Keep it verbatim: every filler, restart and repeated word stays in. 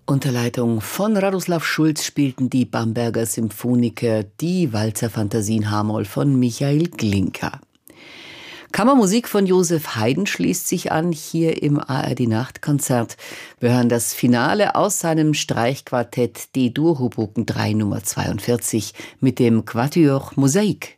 Unter Leitung von Radoslav Schulz spielten die Bamberger Symphoniker die Walzer-Fantasien H-Moll von Michael Glinka. Kammermusik von Josef Haydn schließt sich an, hier im A R D-Nachtkonzert. Wir hören das Finale aus seinem Streichquartett D-Dur Hoboken drei Nummer zweiundvierzig mit dem Quatuor Mosaik.